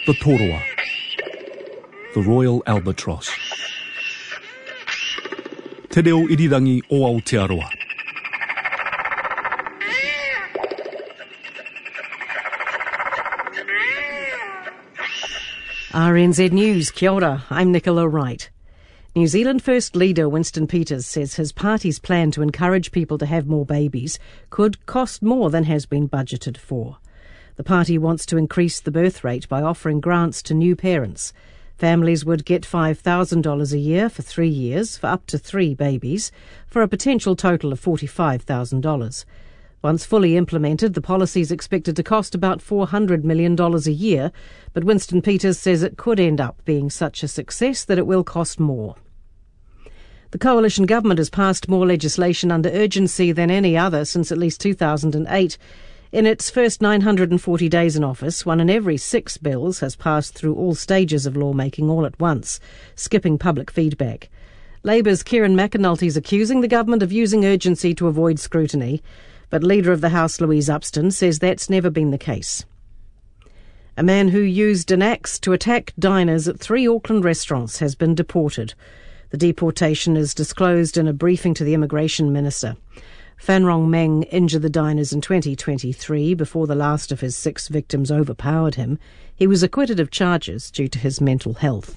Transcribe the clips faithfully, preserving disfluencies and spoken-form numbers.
the Toroa, the Royal Albatross. Te reo irirangi o Aotearoa. R N Z News, kia ora, I'm Nicola Wright. New Zealand First Leader Winston Peters says his party's plan to encourage people to have more babies could cost more than has been budgeted for. The party wants to increase the birth rate by offering grants to new parents. Families would get five thousand dollars a year for three years for up to three babies, for a potential total of forty-five thousand dollars. Once fully implemented, the policy is expected to cost about four hundred million dollars a year, but Winston Peters says it could end up being such a success that it will cost more. The coalition government has passed more legislation under urgency than any other since at least two thousand eight. In its first nine hundred forty days in office, one in every six bills has passed through all stages of lawmaking all at once, skipping public feedback. Labour's Kieran McAnulty is accusing the government of using urgency to avoid scrutiny, but Leader of the House Louise Upston says that's never been the case. A man who used an axe to attack diners at three Auckland restaurants has been deported. The deportation is disclosed in a briefing to the Immigration Minister. Phan Rong Meng injured the diners in twenty twenty-three before the last of his six victims overpowered him. He was acquitted of charges due to his mental health.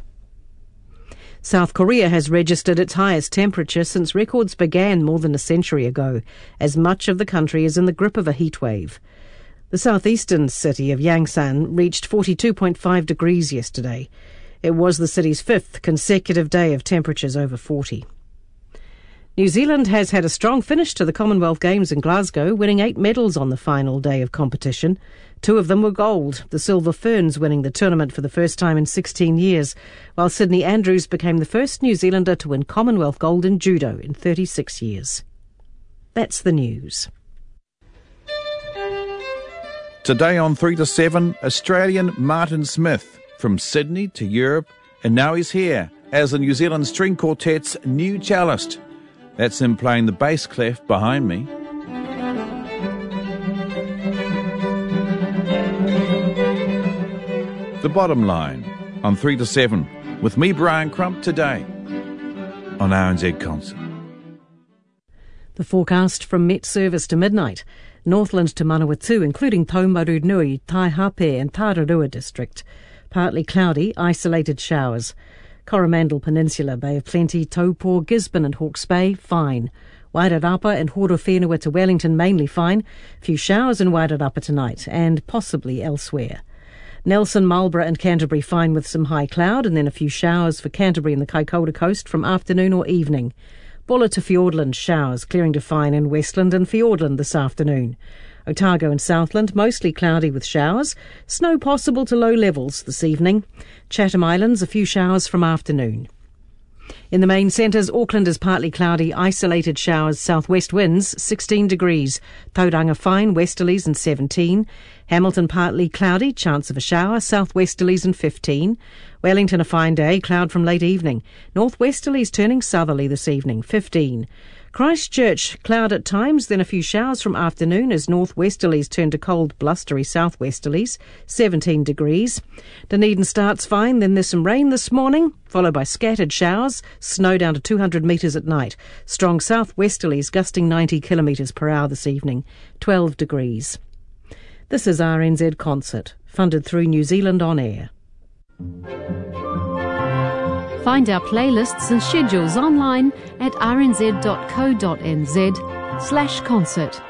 South Korea has registered its highest temperature since records began more than a century ago, as much of the country is in the grip of a heatwave. The southeastern city of Yangsan reached forty-two point five degrees yesterday. It was the city's fifth consecutive day of temperatures over forty. New Zealand has had a strong finish to the Commonwealth Games in Glasgow, winning eight medals on the final day of competition. Two of them were gold, the Silver Ferns winning the tournament for the first time in sixteen years, while Sydney Andrews became the first New Zealander to win Commonwealth gold in judo in thirty-six years. That's the news. Today on three to seven, Australian Martin Smith, from Sydney to Europe, and now he's here as the New Zealand String Quartet's new cellist. That's him playing the bass clef behind me. The Bottom Line on three to seven with me, Brian Crump, today on R N Z Concert. The forecast from Met Service to midnight. Northland to Manawatu, including Taumaru Nui, Taihape and Tararua district. Partly cloudy, isolated showers. Coromandel Peninsula, Bay of Plenty, Taupo, Gisborne and Hawke's Bay, fine. Wairarapa and Horowhenua to Wellington, mainly fine. Few showers in Wairarapa tonight, and possibly elsewhere. Nelson, Marlborough and Canterbury fine with some high cloud, and then a few showers for Canterbury and the Kaikoura coast from afternoon or evening. Bulla to Fiordland, showers, clearing to fine in Westland and Fiordland this afternoon. Otago and Southland, mostly cloudy with showers. Snow possible to low levels this evening. Chatham Islands, a few showers from afternoon. In the main centres, Auckland is partly cloudy, isolated showers, southwest winds, sixteen degrees. Tauranga fine, westerlies and seventeen. Hamilton partly cloudy, chance of a shower, southwesterlies and fifteen. Wellington a fine day, cloud from late evening. Northwesterlies turning southerly this evening, fifteen. Christchurch, cloud at times, then a few showers from afternoon as northwesterlies turn to cold, blustery southwesterlies, seventeen degrees. Dunedin starts fine, then there's some rain this morning, followed by scattered showers, snow down to two hundred metres at night. Strong southwesterlies gusting ninety kilometres per hour this evening, twelve degrees. This is R N Z Concert, funded through New Zealand On Air. Find our playlists and schedules online at rnz.co.nz slash concert.